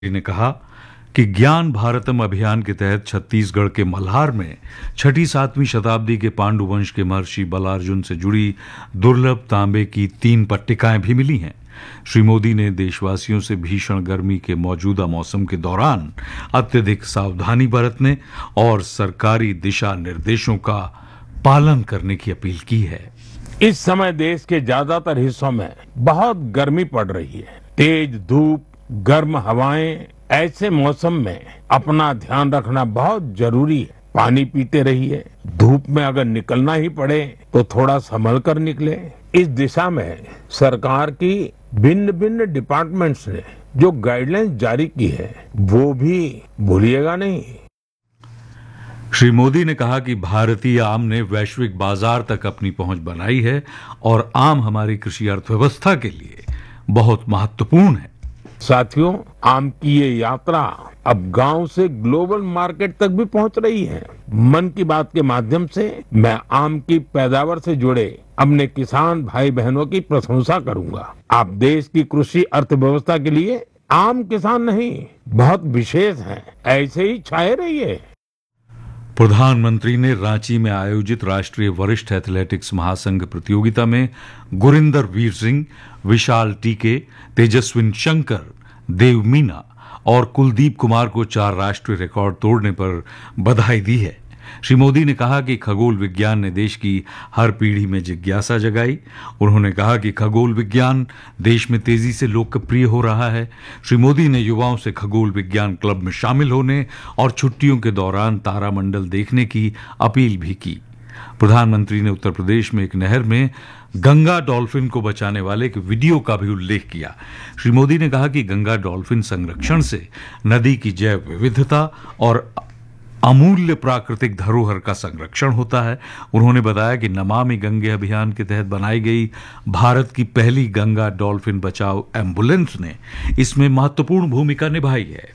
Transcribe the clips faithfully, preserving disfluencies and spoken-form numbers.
ने कहा कि ज्ञान भारतम अभियान के तहत छत्तीसगढ़ के मल्हार में छठी सातवीं शताब्दी के पांडु वंश के महर्षि बलार्जुन से जुड़ी दुर्लभ तांबे की तीन पट्टिकाएं भी मिली हैं। श्री मोदी ने देशवासियों से भीषण गर्मी के मौजूदा मौसम के दौरान अत्यधिक सावधानी बरतने और सरकारी दिशा निर्देशों का पालन करने की अपील की है। इस समय देश के ज्यादातर हिस्सों में बहुत गर्मी पड़ रही है। तेज धूप, गर्म हवाएं, ऐसे मौसम में अपना ध्यान रखना बहुत जरूरी है। पानी पीते रहिए। धूप में अगर निकलना ही पड़े तो थोड़ा संभल कर निकले। इस दिशा में सरकार की भिन्न भिन्न डिपार्टमेंट्स ने जो गाइडलाइंस जारी की है वो भी भूलिएगा नहीं। श्री मोदी ने कहा कि भारतीय आम ने वैश्विक बाजार तक अपनी पहुंच बनाई है और आम हमारी कृषि अर्थव्यवस्था के लिए बहुत महत्वपूर्ण है। साथियों, आम की ये यात्रा अब गांव से ग्लोबल मार्केट तक भी पहुंच रही है। मन की बात के माध्यम से मैं आम की पैदावार से जुड़े अपने किसान भाई बहनों की प्रशंसा करूंगा। आप देश की कृषि अर्थव्यवस्था के लिए आम किसान नहीं, बहुत विशेष हैं। ऐसे ही छाए रहिए। प्रधानमंत्री ने रांची में आयोजित राष्ट्रीय वरिष्ठ एथलेटिक्स महासंघ प्रतियोगिता में गुरिंदर वीर सिंह, विशाल टीके, तेजस्विन शंकर, देव मीना और कुलदीप कुमार को चार राष्ट्रीय रिकॉर्ड तोड़ने पर बधाई दी है। श्री मोदी ने कहा कि खगोल विज्ञान ने देश की हर पीढ़ी में जिज्ञासा जगाई। उन्होंने कहा कि खगोल विज्ञान देश में तेजी से लोकप्रिय हो रहा है। श्री मोदी ने युवाओं से खगोल विज्ञान क्लब में शामिल होने और छुट्टियों के दौरान तारामंडल देखने की अपील भी की। प्रधानमंत्री ने उत्तर प्रदेश में एक नहर में गंगा डॉल्फिन को बचाने वाले एक वीडियो का भी उल्लेख किया। श्री मोदी ने कहा कि गंगा डॉल्फिन संरक्षण से नदी की जैव विविधता और अमूल्य प्राकृतिक धरोहर का संरक्षण होता है। उन्होंने बताया कि नमामि गंगे अभियान के तहत बनाई गई भारत की पहली गंगा डॉल्फिन बचाओ एम्बुलेंस ने इसमें महत्वपूर्ण भूमिका निभाई है।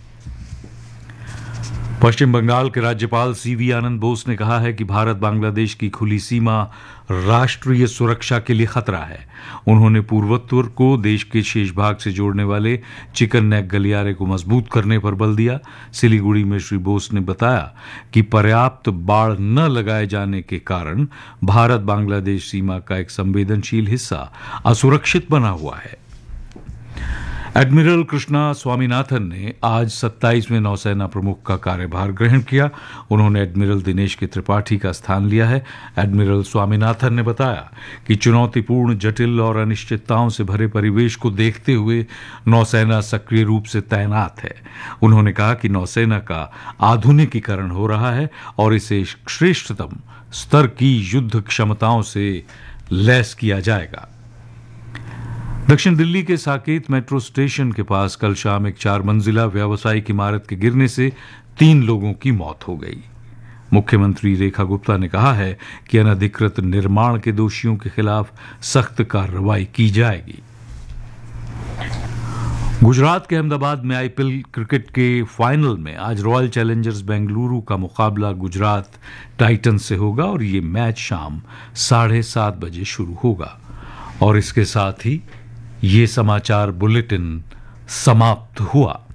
पश्चिम बंगाल के राज्यपाल सीवी आनंद बोस ने कहा है कि भारत बांग्लादेश की खुली सीमा राष्ट्रीय सुरक्षा के लिए खतरा है। उन्होंने पूर्वोत्तर को देश के शेष भाग से जोड़ने वाले चिकन नेक गलियारे को मजबूत करने पर बल दिया। सिलीगुड़ी में श्री बोस ने बताया कि पर्याप्त बाड़ न लगाए जाने के कारण भारत बांग्लादेश सीमा का एक संवेदनशील हिस्सा असुरक्षित बना हुआ है। एडमिरल कृष्णा स्वामीनाथन ने आज सत्ताईसवें नौसेना प्रमुख का कार्यभार ग्रहण किया। उन्होंने एडमिरल दिनेश के त्रिपाठी का स्थान लिया है। एडमिरल स्वामीनाथन ने बताया कि चुनौतीपूर्ण, जटिल और अनिश्चितताओं से भरे परिवेश को देखते हुए नौसेना सक्रिय रूप से तैनात है। उन्होंने कहा कि नौसेना का आधुनिकीकरण हो रहा है और इसे श्रेष्ठतम स्तर की युद्ध क्षमताओं से लैस किया जाएगा। दक्षिण दिल्ली के साकेत मेट्रो स्टेशन के पास कल शाम एक चार मंजिला व्यावसायिक इमारत के गिरने से तीन लोगों की मौत हो गई। मुख्यमंत्री रेखा गुप्ता ने कहा है कि अनधिकृत निर्माण के दोषियों के खिलाफ सख्त कार्रवाई की जाएगी। गुजरात के अहमदाबाद में आईपीएल क्रिकेट के फाइनल में आज रॉयल चैलेंजर्स बेंगलुरु का मुकाबला गुजरात टाइटंस से होगा और ये मैच शाम साढ़े सात बजे शुरू होगा। और इसके साथ ही ये समाचार बुलेटिन समाप्त हुआ।